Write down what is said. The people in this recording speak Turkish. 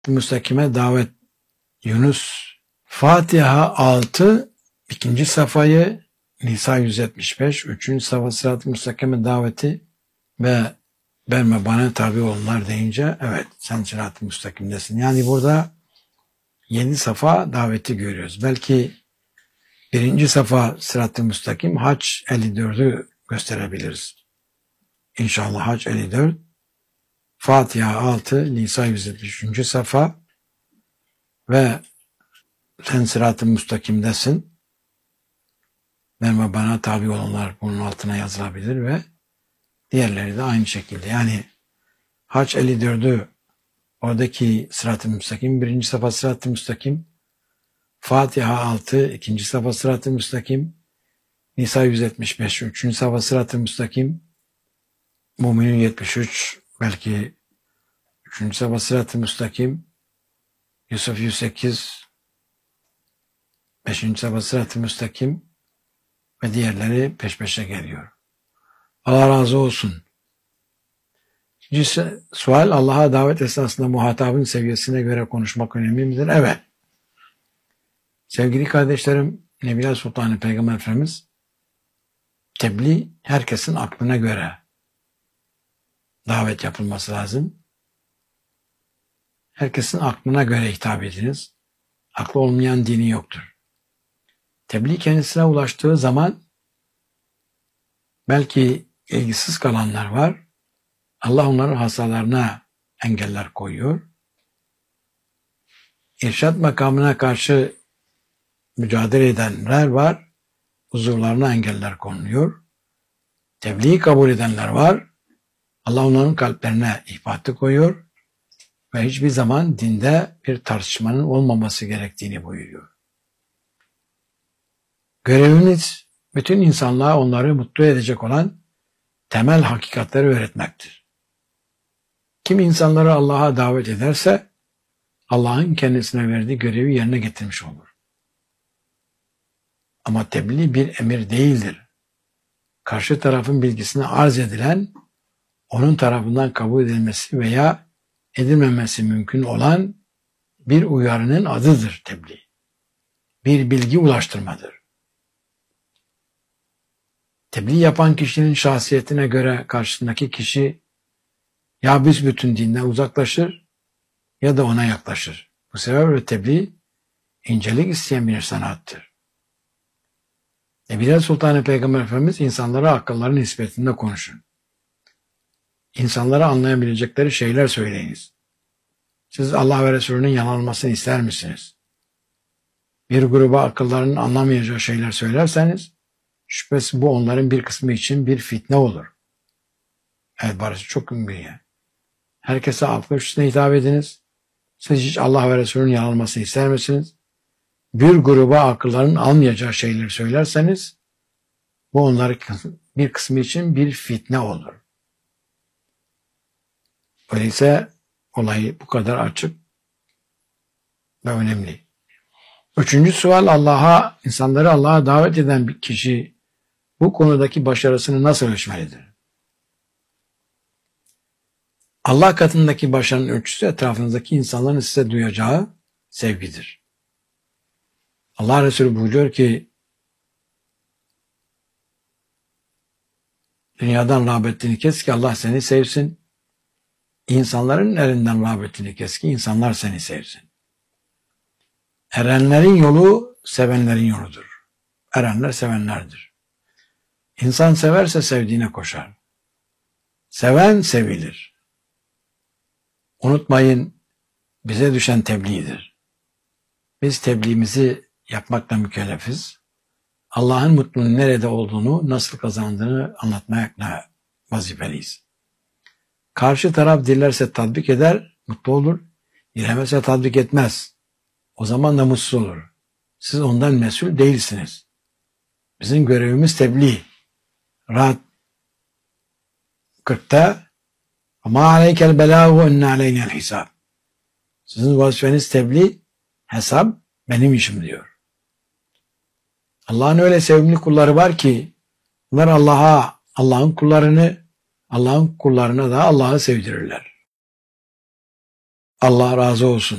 müstakime davet. Yunus. Fatiha 6, 2. safhayı, Nisa 175, 3. safha sırat-ı müstakime daveti ve ben ve bana tabi olanlar deyince evet sen sırat-ı müstakimdesin. Yani burada 7 safa daveti görüyoruz. Belki 1. safa sırat-ı müstakim Hac 54'ü gösterebiliriz. İnşallah Hac 54, Fatiha 6, Nisa 173. safa ve sen sırat-ı müstakimdesin. Ben ve bana tabi olanlar bunun altına yazılabilir ve diğerleri de aynı şekilde. Yani Hac 54'ü oradaki sırat-ı müstakim, 1. safa sırat-ı müstakim, Fatiha 6, 2. safa sırat-ı müstakim, Nisa 175, 3. safa sırat-ı müstakim, Müminun 73, belki 3. safa sırat-ı müstakim, Yusuf 108, 5. safa sırat-ı müstakim ve diğerleri peş peşe geliyor. Allah razı olsun. İkinci sual, Allah'a davet esnasında muhatabın seviyesine göre konuşmak önemli midir? Evet. Sevgili kardeşlerim, Nebiler Sultanı Peygamber Efendimiz tebliğ herkesin aklına göre davet yapılması lazım. Herkesin aklına göre hitap ediniz. Aklı olmayan dini yoktur. Tebliğ kendisine ulaştığı zaman belki ilgisiz kalanlar var. Allah onların hastalarına engeller koyuyor. İrşad makamına karşı mücadele edenler var. Huzurlarına engeller konuluyor. Tebliği kabul edenler var. Allah onların kalplerine ihbatı koyuyor. Ve hiçbir zaman dinde bir tartışmanın olmaması gerektiğini buyuruyor. Görevimiz bütün insanlığa onları mutlu edecek olan temel hakikatleri öğretmektir. Kim insanları Allah'a davet ederse Allah'ın kendisine verdiği görevi yerine getirmiş olur. Ama tebliğ bir emir değildir. Karşı tarafın bilgisine arz edilen, onun tarafından kabul edilmesi veya edilmemesi mümkün olan bir uyarının adıdır tebliğ. Bir bilgi ulaştırmadır. Tebliğ yapan kişinin şahsiyetine göre karşısındaki kişi ya büsbütün dinden uzaklaşır ya da ona yaklaşır. Bu sebeple tebliğ incelik isteyen bir sanattır. Nebiler Sultanı Peygamber Efendimiz insanlara akılların nispetinde konuşun. İnsanlara anlayabilecekleri şeyler söyleyiniz. Siz Allah ve Resulünün yanılmasını ister misiniz? Bir gruba akıllarının anlamayacağı şeyler söylerseniz şüphesiz bu onların bir kısmı için bir fitne olur. Evet, burası çok mühim. Herkese aklı üstüne hitap ediniz. Siz hiç Allah ve Resulünün yanılmasını ister misiniz? Bir gruba akılların almayacağı şeyleri söylerseniz bu onların bir kısmı için bir fitne olur. Öyleyse olay bu kadar açık ve önemli. 3. sual, insanları Allah'a davet eden bir kişi bu konudaki başarısını nasıl ölçmelidir? Allah katındaki başarının ölçüsü etrafınızdaki insanların size duyacağı sevgidir. Allah Resulü buyuruyor ki dünyadan rağbetini kes ki Allah seni sevsin. İnsanların elinden rağbetini kes ki insanlar seni sevsin. Erenlerin yolu sevenlerin yoludur. Erenler sevenlerdir. İnsan severse sevdiğine koşar. Seven sevilir. Unutmayın, bize düşen tebliğdir. Biz tebliğimizi yapmakla mükellefiz. Allah'ın mutluluğun nerede olduğunu, nasıl kazandığını anlatmakla vazifeliyiz. Karşı taraf dilerse tatbik eder, mutlu olur. Dilemezse tatbik etmez. O zaman da mutsuz olur. Siz ondan mesul değilsiniz. Bizim görevimiz tebliğ. Rahat 40'ta ama aleykel belâhu enne aleynel hisab. Sizin vazifeniz tebliğ, hesap benim işim diyor. Allah'ın öyle sevimli kulları var ki bunlar Allah'ın kullarına da Allah'ı sevdirirler. Allah razı olsun.